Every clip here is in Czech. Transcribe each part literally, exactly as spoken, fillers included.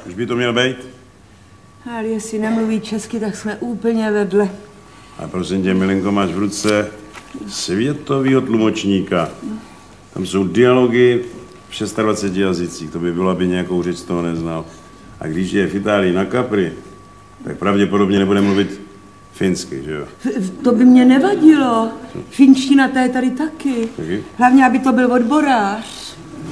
Už by to měl být? Ale jestli nemluví česky, tak jsme úplně vedle. A prosím tě, milenko, máš v ruce světovýho tlumočníka. Tam jsou dialogy v dvaceti šesti jazycích. To by bylo, aby nějakou řeč z toho neznal. A když je v Itálii na Capri, tak pravděpodobně nebude mluvit finsky, že jo? To by mě nevadilo. Finština, ta je tady taky. Taky? Hlavně, aby to byl odborář.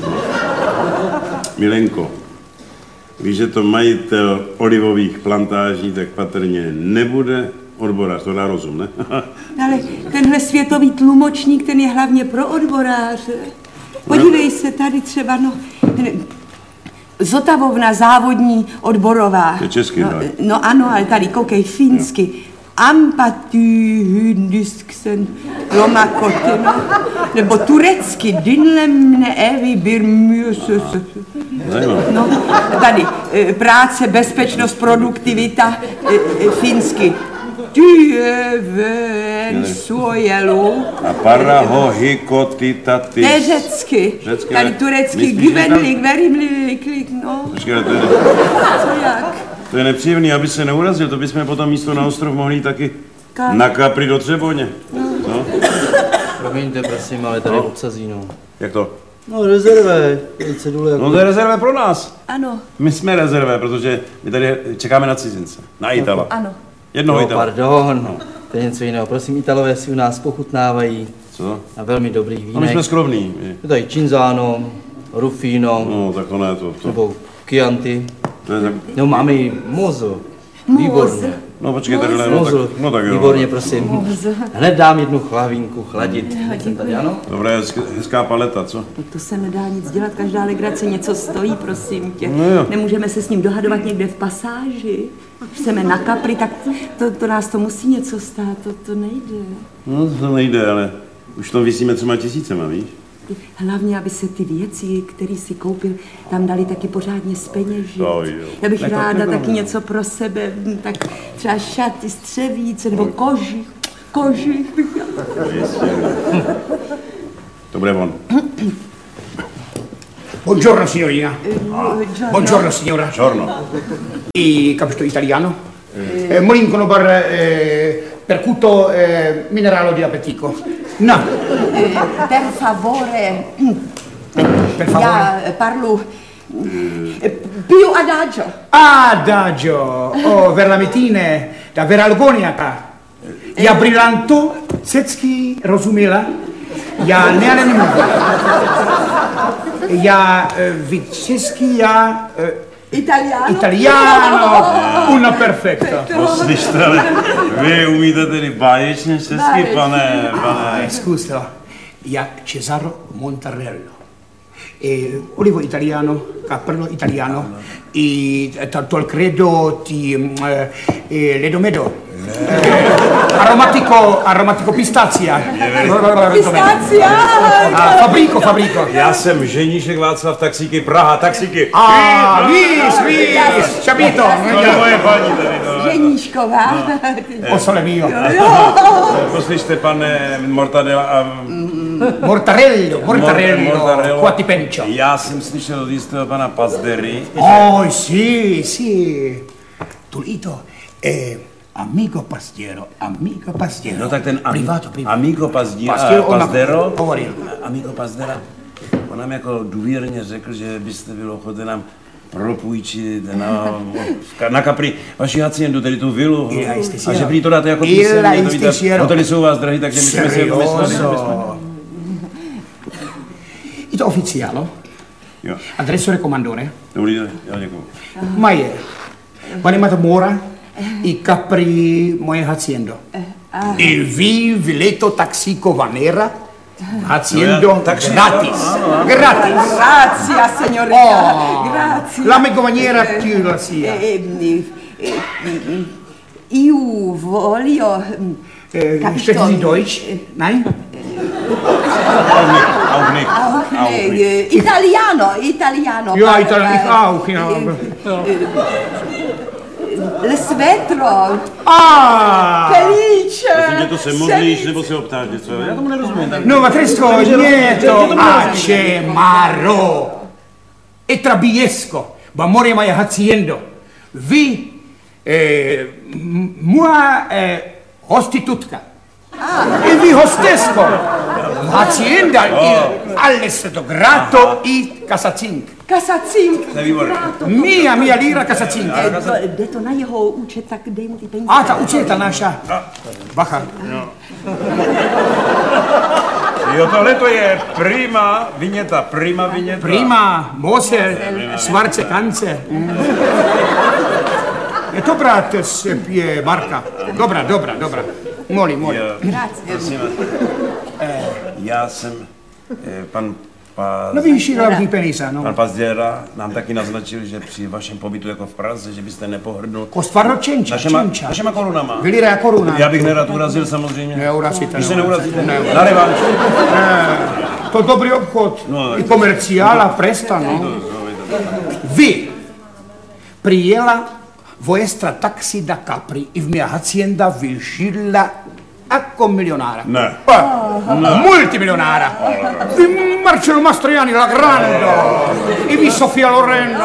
Milenko, když je to majitel olivových plantáží, tak patrně nebude odborář, to dá rozum, ne? Ale tenhle světový tlumočník, ten je hlavně pro odboráře. Podívej se tady třeba, no... Zotavovna závodní odborová. To je česky, no, tak. no ano, ale tady koukej finsky. Ampatý hyndistksen lomakoty, no. Nebo turecky. Dinlemne evi birmüses. No, tady práce, bezpečnost, produktivita, finsky. Tyven suojelu. A parahohikotitatis. To je řecky. Řecky, tady turecky. Givenlik, verimlik, no. Počkej, to je... Co jak? To je nepříjemný, aby se neurazil, to bychom potom místo na ostrov mohli taky Kam? na Capri do Třeboně. No. No. Promiňte, prosím, ale tady no. obsazínou. Jak to? No, rezervé. Cedule jako... No to je rezervé pro nás. Ano. My jsme rezervé, protože my tady čekáme na cizince. Na Itala. Ano. Jednoho no, Itala. Pardon, no. To je něco jiného. Prosím, Italové si u nás pochutnávají. Co? Na velmi dobrých vínech. No my jsme skromní. Je tady Cinzano, Rufino. No, tak ono je to. to. Nebo Chianti. To je tak... No, máme i Mozo. Výborně. No počkej, tady no, tak, no tak jo. Výborně, prosím. Mozo. Hned dám jednu chlavínku chladit. Tady, ano? Dobré, hezká paleta, co? No to se nedá nic dělat, každá legrace něco stojí, prosím tě. No jo. Nemůžeme se s ním dohadovat někde v pasáži. Když chceme na Capri, tak to, to nás to musí něco stát, to, to nejde. No to nejde, ale už to visíme třema tisícema, víš? Hlavně, aby se ty věci, které si koupil, tam dali taky pořádně zpeněžit. Oh, Já bych ne, ráda taky něco pro sebe, tak třeba šaty, střevíce nebo kožich. Kožich bych To bude on. Buongiorno signorina. Buongiorno signora. Buongiorno. I capito italiano? Eh, Molincono bar eh, percuto eh, mineralo di appetico. No. Per favore. Per favore. Ja parlo più adagio. Adagio. Oh, verlametine da veralgoniaka. Ja brillanto, cecky rozumila. Já ne, nemluvím. Já vid česky, já... Italiano? Italiano, uno perfetto. No slyšte, ale vy umíte tedy báječně česky, pane, pane... Scusa, já Cesaro Montarello. E, olivo italiano, cappello italiano, e tanto al credo ti e, ledomedo. Eh, aromatico, aromatico pistazia. Pistazia! Ah, fabrico, fabrico. Já jsem ženíšek Václav Taxíky, Praha, Taxíky. Ah, vis, vis, capito? To je moje paní tady, no. Ženíšková. O sole mio. Poslyšte, pane Mortadella... Mortarello, mortarello, quati pencio. Já jsem slyšel od jistého pana Pazdery. Oh, sì, sì. Tulito, eh, amico pastiero, amico pastiero. No tak ten am, privato, privato. amico Pazdí, Pastiero, Pazdero, hovoril. amico Pazdera, on nám jako důvěrně řekl, že byste byl ochoten nám propůjčit na, na Capri vaši haciendu, tedy tu vilu. A že prý to dáte jako písemně, to víte, hotely jsou u vás drahý, takže my jsme si to mysleli. Je to oficiálo? Jo. Adreso recomandore? Dobrý den, já děkuju. Ma je. Pane Matamora, i Capri moje haciendo. Il vi vileto taxico vanera haciendo gratis. Gratis. Grazie, signorina. Oh, Grazie. la mia maniera più la sia. Io voglio... Sprechen Sie Deutsch? Nein? Auch nicht. Auch nicht. Italiano, italiano. Ja, italiano, auch, ja. Le svetro. Ah! Felice. Prosím, to se modlíš, nebo se ho ptáš něco? Já tomu nerozumím. Tak... No, ma fresco, nieto, acemaro. E trabiesco. Bamore moje haciendo. Vy, eh, moja eh, hostitutka. E vi hostesko. Hacienda il all'estato grato i casacink. Kasacink. To je výborné. Mia, mia lira casacink. Jde to na jeho účet, tak dej mu ty peníze. A ta učeta naša. Bacha. Jo, tohle to je prima viněta, prima viněta. Prima, Mose, Svarce, Kance. Je to brat z je Marka. Dobrá, dobrá, dobrá. Moli, moli. Jo, prosím vás. Eh, Já jsem, eh, pan Paz... No víš, hlavní peníze, no. Pan Pazděra nám taky naznačil, že při vašem pobytu jako v Praze, že byste nepohrdnul Kostvarno čenča, našema, čenča. našema korunama. Vylira koruna. Já bych nerad urazil samozřejmě. Neurazíte. Když se neurazíte, Ne, na revanš. to dobrý obchod. No, I komerciála, presta, no. Vy prijela vuestra taxi da Capri e mia hacienda vi scilla ecco milionara. Ne. Eh, multimilionara. Vi Marcello Mastroianni la Grande. E vi Sofia Loren.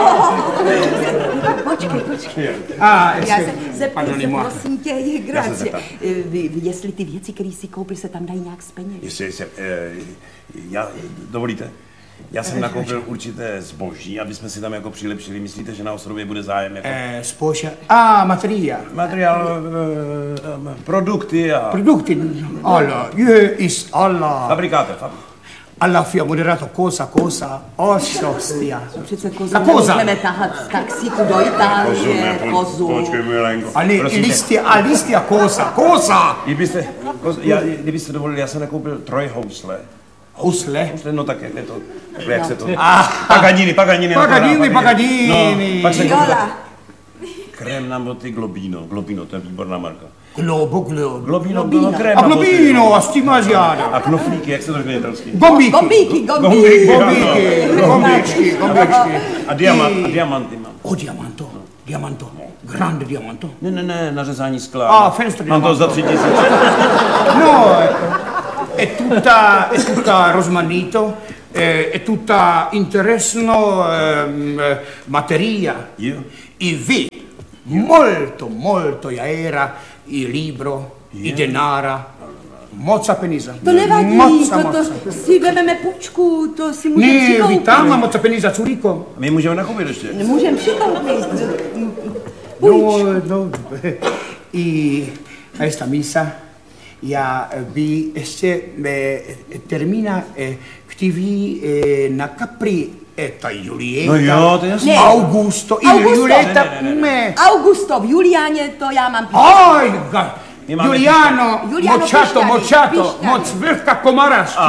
Počkej, počkej. Ah, Já eh, se zeptej se, pardonnez-moi. prosím tě, je gracie. zeptám. Vy, vy, jestli ty věci, které si koupil, se tam dají nějak z peněz. Jestli se, eh, já, dovolíte? Já jsem nakoupil určité zboží, aby jsme si tam jako přilepšili. Myslíte, že na ostrově bude zájem jako Eh, sposa. Ah, materia. materiál, eh, eh, produkty a Produkti. Alla, je is alla. fabrikáte, fabrik. Alla fia moderato cosa, cosa. Ostia. Přece kozu La cosa. nemůžeme tahat z taxíku do Itálie, kozu. Počkej, Milenko. Ali, Prosím tě. listia, a listia cosa, cosa. Kdybyste, já, kdybyste dovolili, já jsem nakoupil trojhousle. Housle. No tak jak je to, takhle jak se to... Paganini, Paganini. Paganini, Paganini. No, pak jsem koupil Viola. krém na boty Globino. Globino, to je výborná marka. Globo, globo. Globino, Globino. bylo krém A na boty. globino, a stimasiada. A knoflíky, jak se to řekne italsky? Gombíky. Gombíky, gombíky. Gombíky, gombičky, gombičky. A diamant, a diamanty mám. O, diamanto, diamanto. Grande diamanto. Ne, ne, ne, nařezání skla. Ah, fenster Mám to diamanto. za tři tisíce. No, è tutta, è tutta rosmanito, è, è tutta interessno ehm, eh, materia. Jo. I vi, molto, molto era il libro, i denara, moca penisa. To nevadí, Moca, to, moca. to si vezmeme půjčku, to si můžeme Ne, přikoupit. vi tam moca penisa Zurico. My můžeme nakoupit ještě. Můžeme přikoupit. No, Půjč. no, i a esta misa ja vi este eh, termina eh, ktiví eh, na Capri eta Julieta. No jo, to je jasný. Ne. Augusto, i Augusto. Julieta, Ne, ne, ne, ne. me. Augusto, v Juliáně to já mám píš. Aj, ga, My máme Juliano, Juliano močato, Pišťany, močato, Pišťany. moc velika komarašky.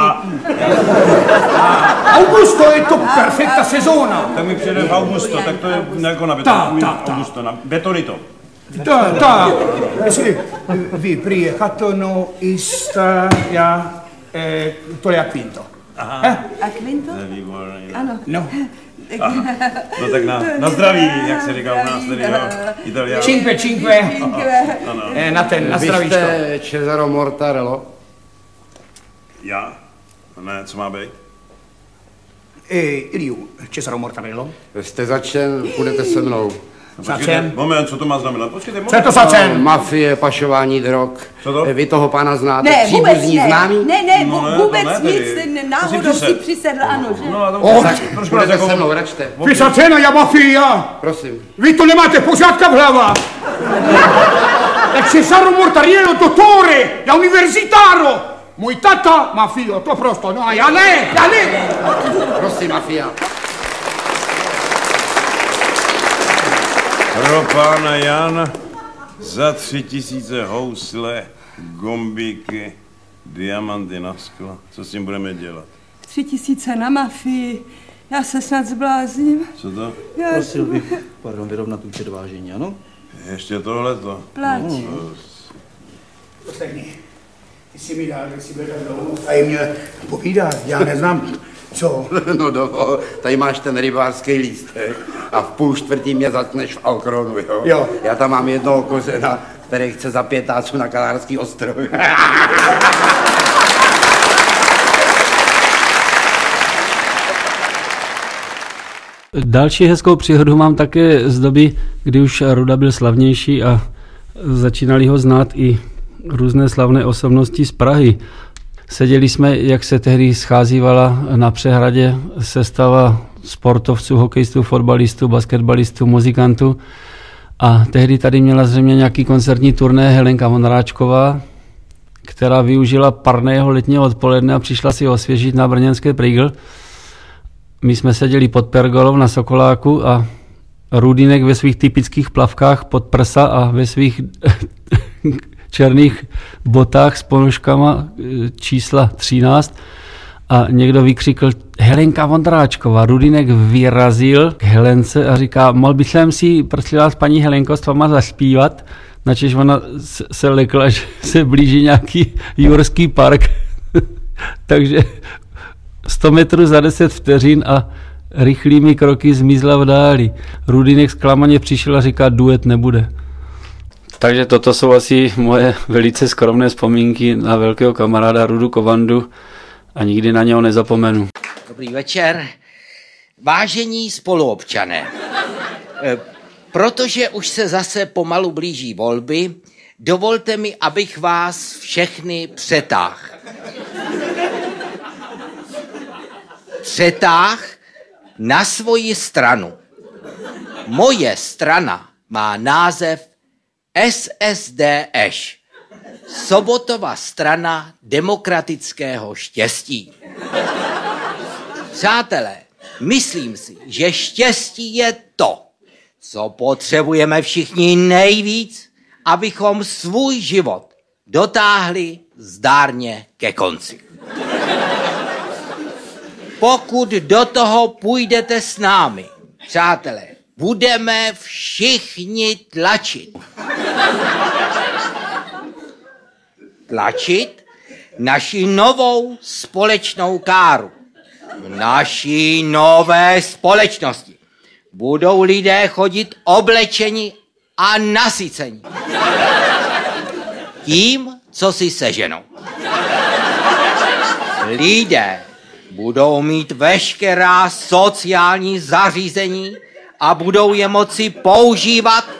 Augusto je to perfekta sezóna. Tak mi přijde v Augusto, tak to je jako na Ta, beton. ta, ta. Augusto, na betonito. Da, da, sì, vi priecatono ista, ja, eh, to je Quinto. Eh? A Quinto? To je výborný. no. Ano. No, No tak na, na zdraví, jak se říká u nás tady, jo. Italiano. cinque, cinque, eh, na ten, na Vy zdravíčko. jste Cesaro Mortarello? Já? Ne, co má být? Eh, Iliu, Cesaro Mortarello. Jste začen, půjdete se mnou. Začen. Moment, co to má znamenat? Počkejte, moment. Co je to za cen? Mafie, pašování drog. Co to? Vy toho pána znáte? Ne, vůbec Příbuzní ne. známý? Ne, ne, No ne, vů- vůbec to ne nic, tedy. ne, To náhodou si si přised. přisedl, ano, že? No a to Oh, tak, trošku nás Půjdete jako... se mnou, račte. Vy sa cena, ja mafia. Prosím. Vy to nemáte pořádka v hlavách. È Cesaro Mortariello, dottore, da universitario. Můj tata, mafio, to prosto, no a já ne, já ne. Prosím, mafia. Pro pána Jana za tři tisíce housle, gombíky, diamanty na sklo. Co s tím budeme dělat? Tři tisíce na mafii. Já se snad zblázním. Co to? Já Prosil bych, pardon, vyrovnat účet vážení, ano? Ještě tohleto. plať. Poslední. Ty jsi mi dal, jestli bude tak dlouho. A je mě povídá, já neznám, co. No do, tady máš ten rybářský lístek a v půl čtvrtý mě zatneš v Alkronu, jo? Jo. Já tam mám jednoho kozena, který chce za pětáců na Kanárský ostrovy. Další hezkou příhodu mám také z doby, kdy už Ruda byl slavnější a začínali ho znát i různé slavné osobnosti z Prahy. Seděli jsme, jak se tehdy scházívala na přehradě sestava sportovců, hokejistů, fotbalistů, basketbalistů, muzikantů. A tehdy tady měla zřejmě nějaký koncertní turné Helenka Vondráčková, která využila parného letního odpoledne a přišla si osvěžit na brněnské Prýgl. My jsme seděli pod pergolou na Sokoláku a Rudínek ve svých typických plavkách pod prsa a ve svých černých botách s ponožkama čísla třináct a někdo vykřikl Helenka Vondráčková. Rudínek vyrazil k Helence a říká, mohl bych si prosím vás, paní Helenko, s váma zaspívat, načež ona se lekla, že se blíží nějaký jurský park. Takže sto metrů za deset vteřin a rychlými kroky zmizla v dáli. Rudínek zklamaně přišel a říká, duet nebude. Takže toto jsou asi moje velice skromné vzpomínky na velkého kamaráda Rudu Kovandu a nikdy na něho nezapomenu. Dobrý večer. Vážení spoluobčané, protože už se zase pomalu blíží volby, dovolte mi, abych vás všechny přetáhl. Přetáhl na svoji stranu. Moje strana má název S S D Š. Sobotova strana demokratického štěstí. Přátelé, myslím si, že štěstí je to, co potřebujeme všichni nejvíc, abychom svůj život dotáhli zdárně ke konci. Pokud do toho půjdete s námi, přátelé, budeme všichni tlačit. Tlačit naši novou společnou káru. V naší nové společnosti budou lidé chodit oblečeni a nasyceni tím, co si seženou. Lidé budou mít veškerá sociální zařízení a budou je moci používat